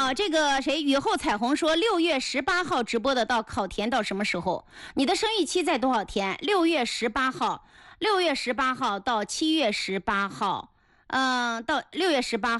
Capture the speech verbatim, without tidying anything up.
好，这个谁雨后彩虹说六月十八号直播的到考田到什么时候？你的生育期在多少天？六月十八号，六月十八号到七月十八号，嗯、呃，到六月十八。